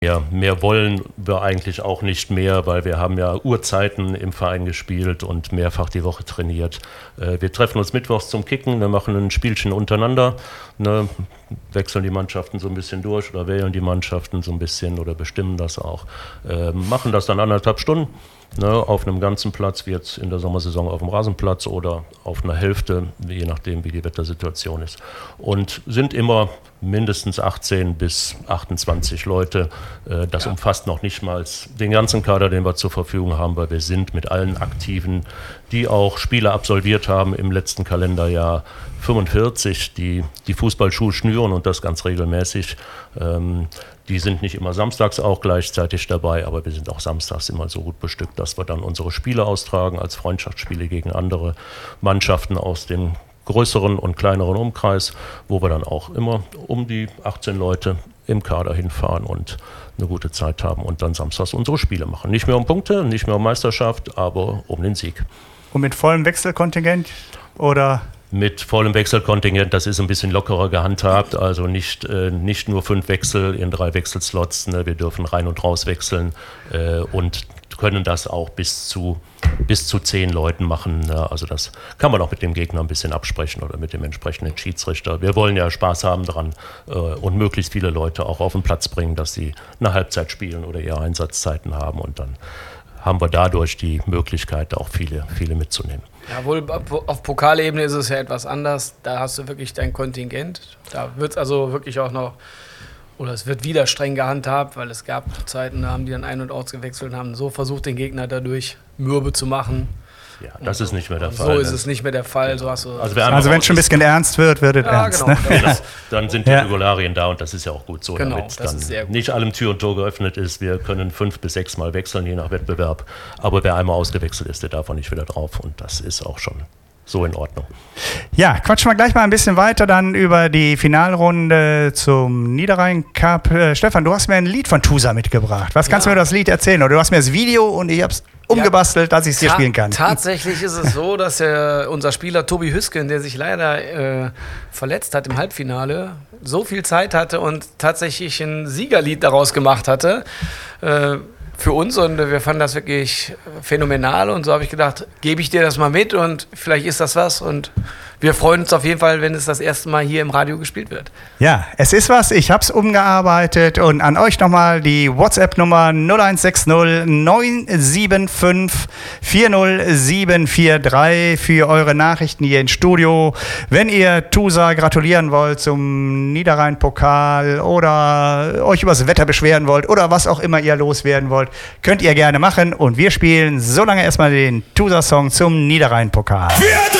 Ja, mehr wollen wir eigentlich auch nicht mehr, weil wir haben ja Uhrzeiten im Verein gespielt und mehrfach die Woche trainiert. Wir treffen uns mittwochs zum Kicken, wir machen ein Spielchen untereinander, ne, wechseln die Mannschaften so ein bisschen durch oder wählen die Mannschaften so ein bisschen oder bestimmen das auch. Machen das dann 1,5 Stunden. Ne, auf einem ganzen Platz, wie jetzt in der Sommersaison auf dem Rasenplatz oder auf einer Hälfte, je nachdem wie die Wettersituation ist. Und sind immer mindestens 18 bis 28 Leute. Das umfasst noch nicht mal den ganzen Kader, den wir zur Verfügung haben, weil wir sind mit allen Aktiven, die auch Spiele absolviert haben im letzten Kalenderjahr, 45, die Fußballschuhe schnüren und das ganz regelmäßig. Die sind nicht immer samstags auch gleichzeitig dabei, aber wir sind auch samstags immer so gut bestückt, dass wir dann unsere Spiele austragen als Freundschaftsspiele gegen andere Mannschaften aus dem größeren und kleineren Umkreis, wo wir dann auch immer um die 18 Leute im Kader hinfahren und eine gute Zeit haben und dann samstags unsere Spiele machen. Nicht mehr um Punkte, nicht mehr um Meisterschaft, aber um den Sieg. Und mit vollem Wechselkontingent oder? Mit vollem Wechselkontingent, das ist ein bisschen lockerer gehandhabt, also nicht nur 5 Wechsel in 3 Wechselslots, ne? Wir dürfen rein und raus wechseln und können das auch bis zu 10 Leuten machen. Ne? Also das kann man auch mit dem Gegner ein bisschen absprechen oder mit dem entsprechenden Schiedsrichter. Wir wollen ja Spaß haben dran und möglichst viele Leute auch auf den Platz bringen, dass sie eine Halbzeit spielen oder ihre Einsatzzeiten haben und dann haben wir dadurch die Möglichkeit, auch viele mitzunehmen. Jawohl, auf Pokalebene ist es ja etwas anders. Da hast du wirklich dein Kontingent. Da wird es also wirklich auch noch, oder es wird wieder streng gehandhabt, weil es gab Zeiten, da haben die dann ein- und ausgewechselt und haben so versucht, den Gegner dadurch mürbe zu machen. Ja, das ist nicht mehr der Fall. So ist es nicht mehr der Fall. So hast du also wenn es schon ein bisschen ernst wird es ernst. Genau. Ne? Dann sind die Regularien da und das ist ja auch gut so, genau, damit das dann ist sehr gut. nicht allem Tür und Tor geöffnet ist. Wir können 5 bis 6 Mal wechseln, je nach Wettbewerb. Aber wer einmal ausgewechselt ist, der darf auch nicht wieder drauf und das ist auch schon so in Ordnung. Ja, quatschen wir gleich mal ein bisschen weiter dann über die Finalrunde zum Niederrhein-Cup. Stefan, du hast mir ein Lied von Tusa mitgebracht. Was kannst du mir das Lied erzählen? Oder du hast mir das Video und ich habe es umgebastelt, dass ich es hier spielen kann. Tatsächlich ist es so, dass unser Spieler Tobi Hüsken, der sich leider verletzt hat im Halbfinale, so viel Zeit hatte und tatsächlich ein Siegerlied daraus gemacht hatte. Für uns und wir fanden das wirklich phänomenal und so habe ich gedacht, gebe ich dir das mal mit und vielleicht ist das was und wir freuen uns auf jeden Fall, wenn es das erste Mal hier im Radio gespielt wird. Ja, es ist was, ich habe es umgearbeitet und an euch nochmal die WhatsApp-Nummer 0160 975 40743 für eure Nachrichten hier ins Studio. Wenn ihr Tusa gratulieren wollt zum Niederrhein-Pokal oder euch über das Wetter beschweren wollt oder was auch immer ihr loswerden wollt, könnt ihr gerne machen und wir spielen so lange erstmal den Tusa-Song zum Niederrhein-Pokal.